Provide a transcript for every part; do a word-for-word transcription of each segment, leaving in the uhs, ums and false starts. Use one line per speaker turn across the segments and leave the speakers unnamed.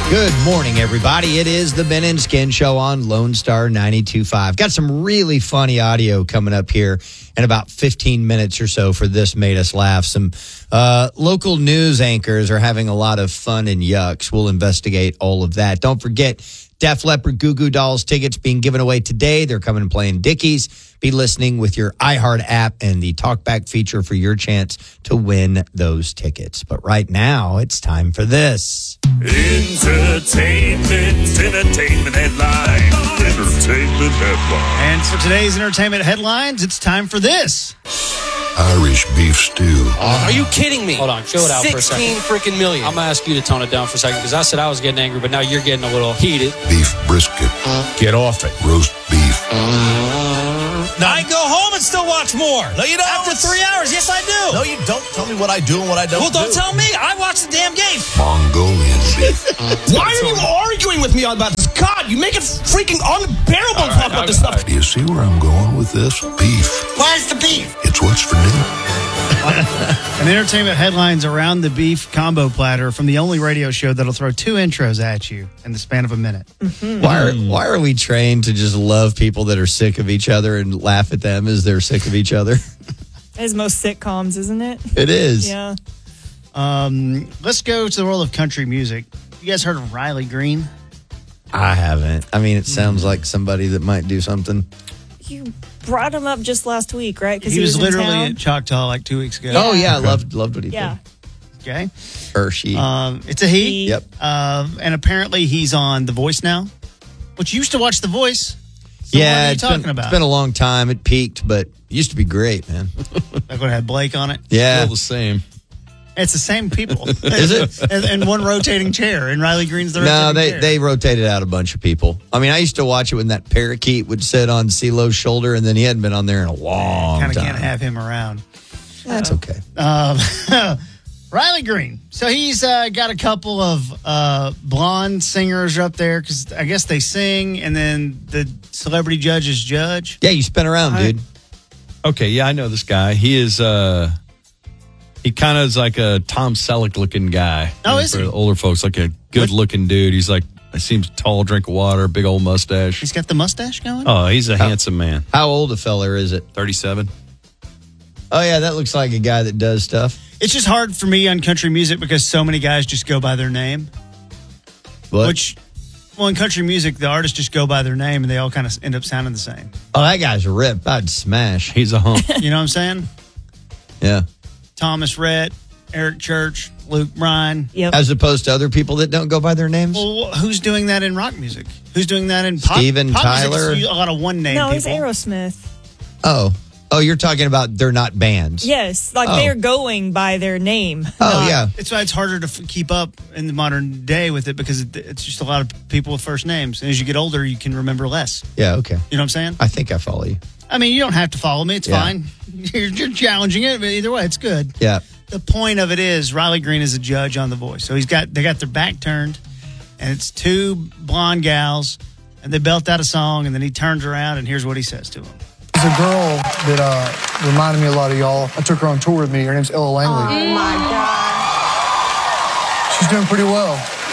Good morning, everybody. It is the Ben and Skin Show on Lone Star ninety-two point five. Got some really funny audio coming up here in about fifteen minutes or so for This Made Us Laugh. Some uh, local news anchors are having a lot of fun and yucks. We'll investigate all of that. Don't forget, Def Leppard Goo Goo Dolls tickets being given away today. They're coming and playing Dickies. Be listening with your iHeart app and the talkback feature for your chance to win those tickets. But right now, it's time for this.
Entertainment, entertainment headlines. Entertainment headlines.
And for today's entertainment headlines, it's time for this.
Irish beef stew.
Uh, are you kidding me?
Hold on, chill it out for a second.
sixteen freaking million.
I'm going to ask you to tone it down for a second because I said I was getting angry, but now you're getting a little heated.
Beef brisket.
Get off it.
Roast beef.
I go home and still watch more.
No, you don't.
After three hours, yes, I do.
No, you don't. Tell me what I do and what I don't
well, don't
do.
tell me. I watch the damn game.
Mongolian beef.
Why are you arguing with me about this? God, you make it freaking unbearable to talk about this stuff.
Do you see where I'm going with this? Beef.
Where's the beef?
It's what's for dinner.
And entertainment headlines around the beef combo platter from the only radio show that'll throw two intros at you in the span of a minute.
Why are, why are we trained to just love people that are sick of each other and laugh at them as they're sick of each other?
As most sitcoms, isn't it?
It is.
Yeah.
Um, let's go to the world of country music. You guys heard of Riley Green?
I haven't. I mean, it sounds like somebody that might do something.
You brought him up just last week, right? Because
He,
he,
was,
in
literally
town.
at Choctaw like two weeks ago.
Oh, yeah. I loved, loved what he
Yeah.
did.
Okay.
Or she.
Um, it's a he.
He.
Yep.
Um, and apparently he's on The Voice now, which you used to watch The Voice. So
yeah,
what are you
it's
talking
been,
about?
it's been a long time. It peaked, but it used to be great, man.
Like when it had Blake on it.
Yeah.
Still the same.
It's the same people.
Is it?
and, and one rotating chair. And Riley Green's the rotating
No, they,
chair.
they rotated out a bunch of people. I mean, I used to watch it when that parakeet would sit on CeeLo's shoulder, and then he hadn't been on there in a long
kind of
time.
can't have him around.
That's okay.
Um, Riley Green. So he's uh, got a couple of uh, blonde singers up there because I guess they sing, and then the celebrity judges judge.
Yeah, you spin around,
I-
dude.
Okay, yeah, I know this guy. He is, uh, he kind of is like a Tom Selleck looking guy.
Oh,
You know,
is
for
he?
the older folks, like a good looking dude. He's like, he seems tall, drink of water, big old mustache.
He's got the mustache going.
Oh, he's a handsome man.
How old a feller is it?
thirty-seven.
Oh, yeah, that looks like a guy that does stuff.
It's just hard for me on country music because so many guys just go by their name.
But,
Which, well, in country music, the artists just go by their name and they all kind of end up sounding the same.
oh, that guy's ripped. I'd smash.
He's a hump.
You know what I'm saying?
Yeah.
Thomas Rhett, Eric Church, Luke Bryan.
Yep.
As opposed to other people that don't go by their names?
Well, who's doing that in rock music? Who's doing that in pop?
Steven
pop music?
Tyler?
It's a lot of one name
no,
people.
he's Aerosmith.
Oh. Oh, you're talking about they're not bands.
Yes, like
Oh.
they're going by their name.
Oh,
not-
yeah.
It's why it's harder to f- keep up in the modern day with it because it, it's just a lot of people with first names. And as you get older, you can remember less.
Yeah, okay.
You know what I'm saying?
I think I follow you.
I mean, you don't have to follow me. It's
Yeah.
fine. You're, you're challenging it, but either way, it's good.
Yeah.
The point of it is Riley Green is a judge on The Voice. So he's got they got their back turned, and it's two blonde gals, and they belt out a song, and then he turns around, and here's what he says to them.
There's a girl that uh, reminded me a lot of y'all. I took her on tour with me. Her name's Ella Langley.
Oh, my God.
She's doing pretty well.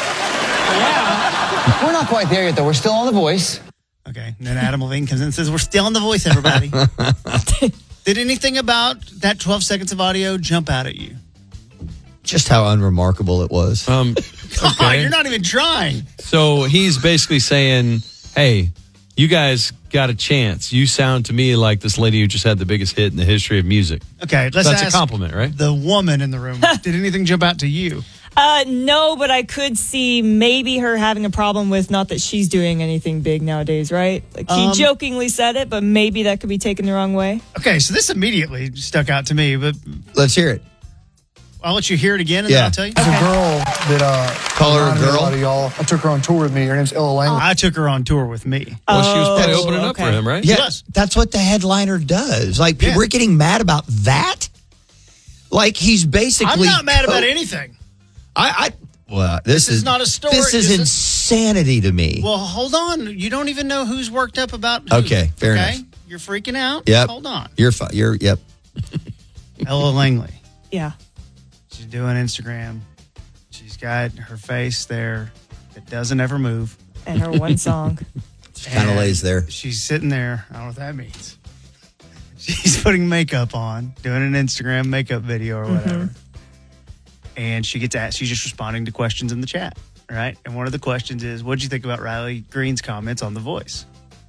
We're not quite there yet, though. We're still on The Voice.
Okay, and then Adam Levine comes in and says, we're still on The Voice, everybody. Did anything about that twelve seconds of audio jump out at you?
Just how unremarkable it was.
Um,
God,
okay.
you're not even trying.
So he's basically saying, hey, you guys got a chance. You sound to me like this lady who just had the biggest hit in the history of music.
Okay, let's
That's a
ask
compliment, right?
the woman in the room. Did anything jump out to you?
Uh, no, but I could see maybe her having a problem with not that she's doing anything big nowadays, right? Like he
Um,
jokingly said it, but maybe that could be taken the wrong way.
Okay, so this immediately stuck out to me, but
Let's hear it.
I'll let you hear it again and
Yeah.
then I'll tell you.
There's a girl that uh,
Call her a
reminded me
girl?
a lot of y'all. I took her on tour with me. Her name's Ella Langley.
I took her on tour with me.
Well, she was probably
Oh,
opening up for
okay.
him, right?
Yeah,
Yes.
that's what the headliner does. Like,
Yeah.
we're getting mad about that? Like, he's basically...
I'm not mad about
co-
anything.
I, I well, this,
This is not a story.
This is
This is-
insanity to me.
Well, hold on. You don't even know who's worked up about who.
Okay, fair
okay?
enough.
You're freaking out?
Yep.
Hold on.
You're fine. You're, yep.
Ella Langley.
Yeah.
She's doing Instagram. She's got her face there. that doesn't ever move.
And her one song.
Kind of lays there.
She's sitting there. I don't know what that means. She's putting makeup on, doing an Instagram makeup video or whatever. Mm-hmm. And she gets asked, she's just responding to questions in the chat, right? And one of the questions is, what did you think about Riley Green's comments on The Voice?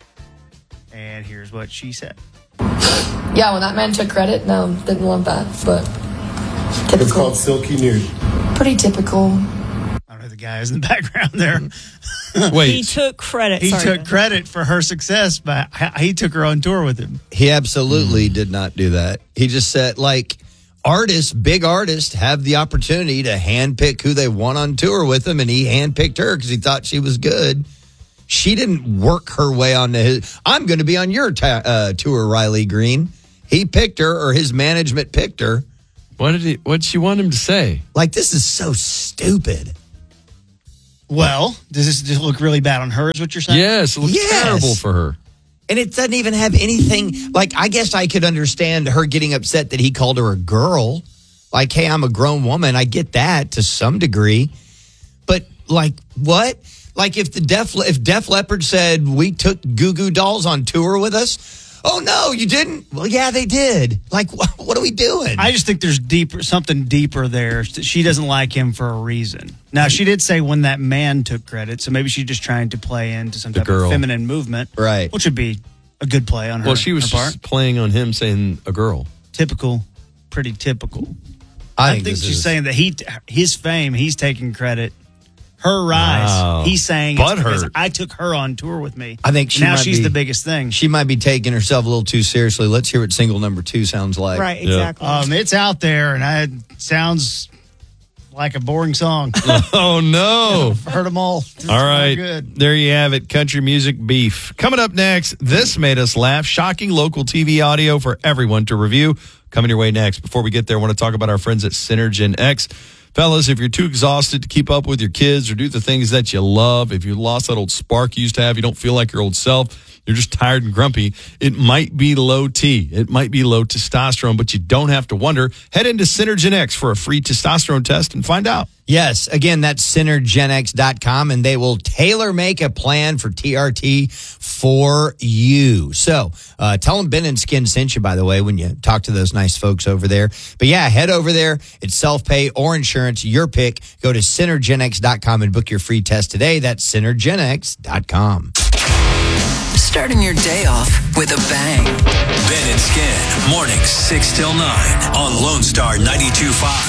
And here's what she said.
Yeah, when that man took credit, no, didn't love that, but typical.
It's called Silky Nude.
Pretty typical.
I don't know who the guy is in the background there.
Wait.
He took credit.
He
Sorry,
took
man.
credit for her success, but he took her on tour with him.
He absolutely mm. did not do that. He just said, like, artists, big artists, have the opportunity to handpick who they want on tour with them, and he handpicked her because he thought she was good. She didn't work her way onto his, I'm going to be on your ta- uh, tour, Riley Green. He picked her, or his management picked her.
What did he? What did she want him to say?
Like, this is so stupid.
Well, does this just look really bad on her, is what you're saying?
Yes, it looks
Yes.
terrible for her.
And it doesn't even have anything, like, I guess I could understand her getting upset that he called her a girl. Like, hey, I'm a grown woman. I get that to some degree. But, like, what? Like, if the Def, if Def Leppard said, we took Goo Goo Dolls on tour with us, oh, no, you didn't? Well, yeah, they did. Like, wh- what are we doing?
I just think there's deeper, something deeper there. She doesn't like him for a reason. Now, she did say when that man took credit, so maybe she's just trying to play into some
The
type
girl.
of feminine movement.
Right.
Which would be a good play on her,
Well, she was
her part.
just playing on him saying a girl.
Typical, pretty typical.
I
I
think
think
this
she's
is-
saying that he, his fame, he's taking credit. Her rise,
Wow.
he's saying, it's because
Butthurt.
I took her on tour with me.
I think she
now
might
she's
be-
the biggest thing.
She might be taking herself a little too seriously. Let's hear what single number two sounds like.
Right, exactly.
Um, it's out there, and I, it sounds like a boring song.
Oh, no.
Heard them all. It's
All
not
right.
good.
There you have it. Country music beef. Coming up next, this made us laugh. Shocking local T V audio for everyone to review. Coming your way next. Before we get there, I want to talk about our friends at Synergen X. Fellas, if you're too exhausted to keep up with your kids or do the things that you love, if you lost that old spark you used to have, you don't feel like your old self, you're just tired and grumpy, it might be low T. It might be low testosterone, but you don't have to wonder. Head into Synergen X for a free testosterone test and find out.
Yes, again, that's synergen x dot com, and they will tailor make a plan for T R T for you. So uh, tell them Ben and Skin sent you, by the way, when you talk to those nice folks over there. But yeah, head over there. It's self-pay or insurance, your pick. Go to synergen x dot com and book your free test today. That's synergen x dot com.
Starting your day off with a bang. Ben and Skin, mornings six till nine on Lone Star ninety-two point five.